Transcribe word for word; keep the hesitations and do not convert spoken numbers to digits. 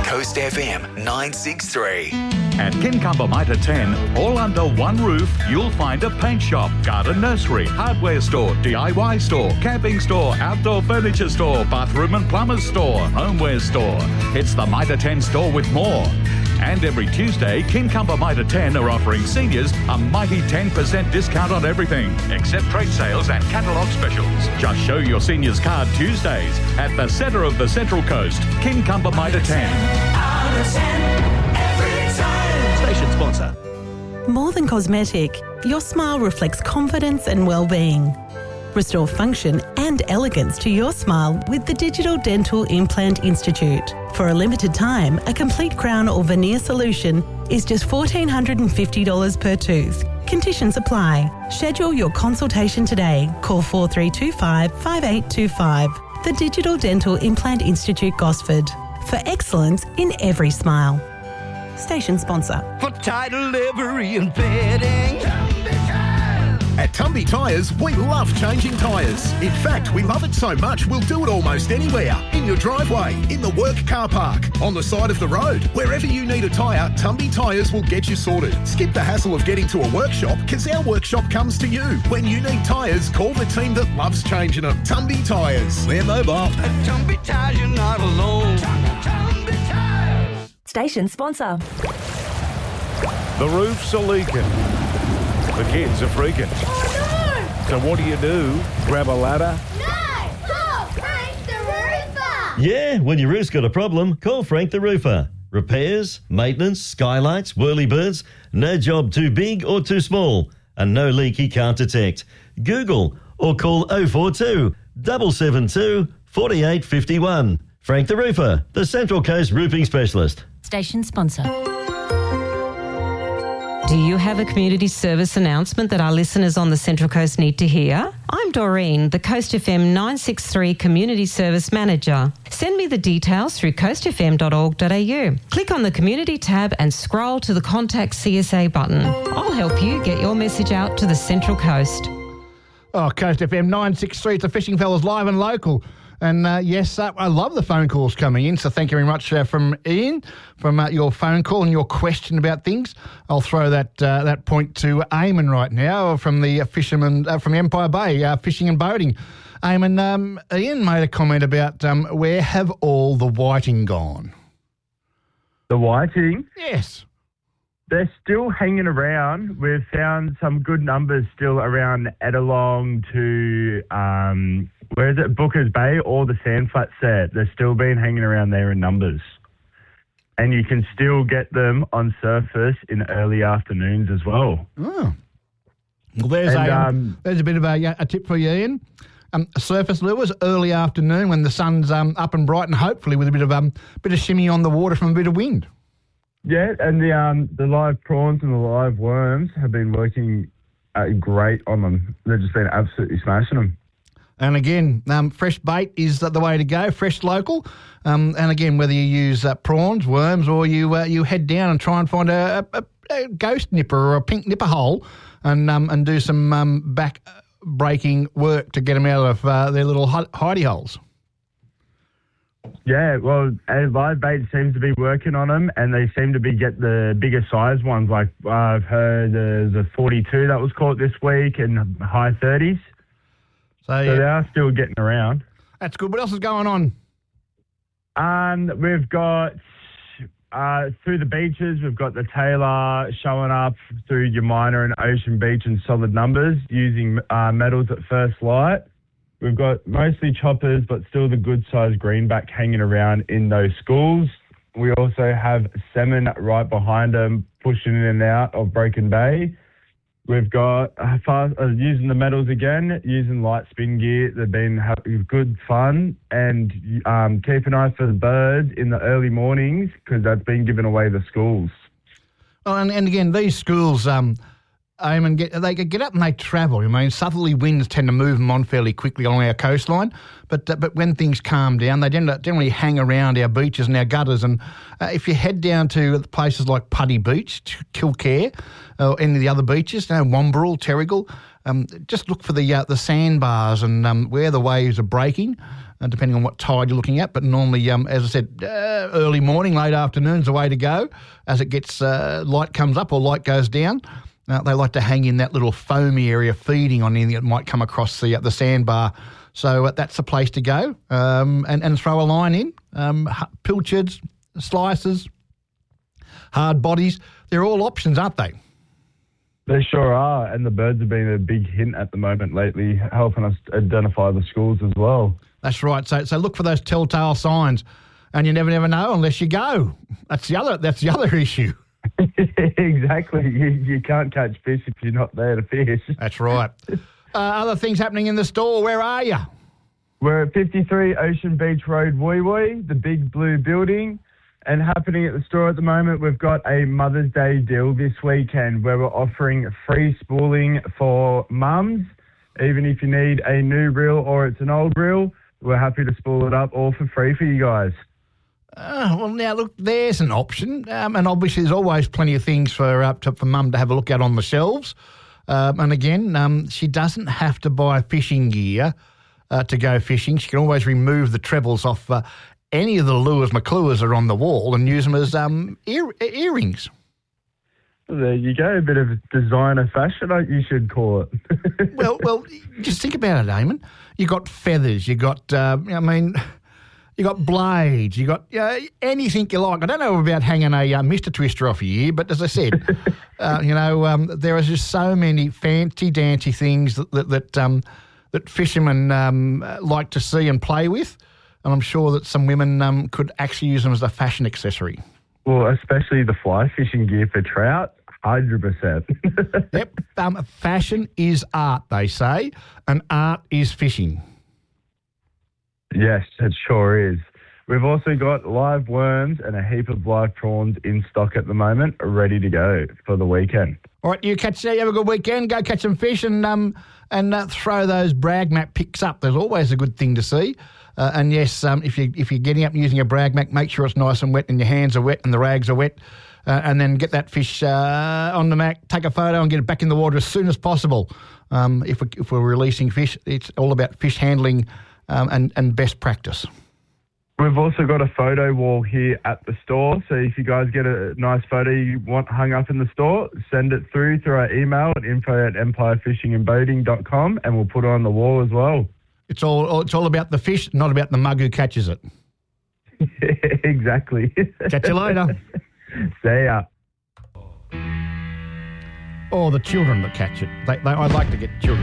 Coast F M nine six three. At Kincumber Mitre ten, all under one roof, you'll find a paint shop, garden nursery, hardware store, D I Y store, camping store, outdoor furniture store, bathroom and plumber's store, homeware store. It's the Mitre ten store with more. And every Tuesday, Kincumber Mitre ten are offering seniors a mighty ten percent discount on everything, except trade sales and catalogue specials. Just show your seniors card Tuesdays at the centre of the Central Coast, Kincumber Mitre ten. Out of ten, every time. Station sponsor. More than cosmetic, your smile reflects confidence and well-being. Restore function and elegance to your smile with the Digital Dental Implant Institute. For a limited time, a complete crown or veneer solution is just one thousand four hundred fifty dollars per tooth. Conditions apply. Schedule your consultation today. Call four three two five, five eight two five. The Digital Dental Implant Institute, Gosford. For excellence in every smile. Station sponsor. For title, livery and fitting. At Tumby Tyres, we love changing tyres. In fact, we love it so much we'll do it almost anywhere. In your driveway, in the work car park, on the side of the road. Wherever you need a tyre, Tumby Tyres will get you sorted. Skip the hassle of getting to a workshop because our workshop comes to you. When you need tyres, call the team that loves changing them. Tumby Tyres. We're mobile. At Tumby Tyres, you're not alone. Tumby Tyres. Station sponsor. The roofs are leaking. The kids are freaking. Oh, no! So what do you do? Grab a ladder? No! Call Frank the Roofer! Yeah, when your roof's got a problem, call Frank the Roofer. Repairs, maintenance, skylights, whirlybirds, no job too big or too small, and no leak he can't detect. Google or call oh four two, seven seven two, four eight five one. Frank the Roofer, the Central Coast roofing specialist. Station sponsor. Do you have a community service announcement that our listeners on the Central Coast need to hear? I'm Doreen, the Coast F M nine six three Community Service Manager. Send me the details through coast f m dot org dot a u. Click on the Community tab and scroll to the Contact C S A button. I'll help you get your message out to the Central Coast. Oh, Coast F M nine six three, it's the Fishing Fellas live and local. And uh, yes, uh, I love the phone calls coming in, so thank you very much uh, from Ian, from uh, your phone call and your question about things. I'll throw that uh, that point to Eamon right now from the uh, fisherman, uh, from Empire Bay, uh, fishing and boating. Eamon, um, Ian made a comment about um, where have all the whiting gone? The whiting? Yes. They're still hanging around. We've found some good numbers still around Ettalong to, um, where is it, Booker's Bay or the Sandflats there. They're still been hanging around there in numbers. And you can still get them on surface in early afternoons as well. Oh. Well, there's, and, a, um, there's a bit of a, a tip for you, Ian. Um, surface lures, early afternoon when the sun's um, up and bright and hopefully with a bit of um, bit of shimmy on the water from a bit of wind. Yeah, and the um, the live prawns and the live worms have been working uh, great on them. They've just been absolutely smashing them. And again, um, fresh bait is the way to go, fresh local. Um, and again, whether you use uh, prawns, worms, or you uh, you head down and try and find a, a, a ghost nipper or a pink nipper hole and um, and do some um, back-breaking work to get them out of uh, their little hidey holes. Yeah, well, live bait seems to be working on them, and they seem to be get the bigger size ones. Like uh, I've heard uh, the forty-two that was caught this week and high thirties. So, yeah. so they are still getting around. That's good. What else is going on? Um, we've got uh, through the beaches. We've got the Taylor showing up through Yamina and Ocean Beach in solid numbers using uh, metals at first light. We've got mostly choppers, but still the good-sized greenback hanging around in those schools. We also have salmon right behind them, pushing in and out of Broken Bay. We've got uh, fast, uh, using the metals again, using light spin gear. They've been having good fun, and um, keep an eye for the birds in the early mornings because that's been given away to schools. Oh, and, and again, these schools... Um Um, and get, they get up and they travel. I mean, southerly winds tend to move them on fairly quickly along our coastline, but uh, but when things calm down, they generally, generally hang around our beaches and our gutters. And uh, if you head down to places like Putty Beach, Kilcare, or any of the other beaches, you know, Womberall, Terrigal, um, just look for the uh, the sandbars and um, where the waves are breaking, uh, depending on what tide you're looking at. But normally, um, as I said, uh, early morning, late afternoon's the way to go. As it gets, uh, light comes up or light goes down, uh, they like to hang in that little foamy area, feeding on anything that might come across the uh, the sandbar. So uh, that's the place to go, um, and, and throw a line in. Um, pilchards, slices, hard bodies, they're all options, aren't they? They sure are, and the birds have been a big hint at the moment lately, helping us identify the schools as well. That's right. So so look for those telltale signs, and you never, never know unless you go. That's the other, that's the other issue. Exactly. You, you can't catch fish if you're not there to fish. That's right. Uh, other things happening in the store. Where are you? We're at fifty-three Ocean Beach Road, Woy Woy, the big blue building. And happening at the store at the moment, we've got a Mother's Day deal this weekend where we're offering free spooling for mums. Even if you need a new reel or it's an old reel, we're happy to spool it up all for free for you guys. Uh, well, now, look, there's an option. Um, and obviously there's always plenty of things for, uh, to, for mum to have a look at on the shelves. Um, and again, um, she doesn't have to buy fishing gear uh, to go fishing. She can always remove the trebles off uh, any of the lures, McClure's are on the wall, and use them as um, ear- earrings. Well, there you go, a bit of designer fashion, you should call it. well, well, just think about it, Eamon. You got feathers, you got, uh, I mean, you got blades, you got uh, anything you like. I don't know about hanging a uh, Mister Twister off your ear, but as I said, uh, you know, um, there are just so many fancy dancy things that that that, um, that fishermen um, like to see and play with. And I'm sure that some women um, could actually use them as a fashion accessory. Well, especially the fly fishing gear for trout, one hundred percent. Yep. Um, fashion is art, they say, and art is fishing. Yes, it sure is. We've also got live worms and a heap of live prawns in stock at the moment, ready to go for the weekend. All right, you catch. You have a good weekend. Go catch some fish and um and uh, throw those brag mat picks up. There's always a good thing to see. Uh, and yes, um, if you if you're getting up using a brag mat, make sure it's nice and wet and your hands are wet and the rags are wet, uh, and then get that fish uh, on the mat, take a photo, and get it back in the water as soon as possible. Um, if we if we're releasing fish, it's all about fish handling um, and and best practice. We've also got a photo wall here at the store, so if you guys get a nice photo you want hung up in the store, send it through through our email at info at empire fishing and boating dot com, and we'll put it on the wall as well. It's all it's all about the fish, not about the mug who catches it. Exactly. Catch you later. See ya. Or the children that catch it. They, they, I'd like to get children.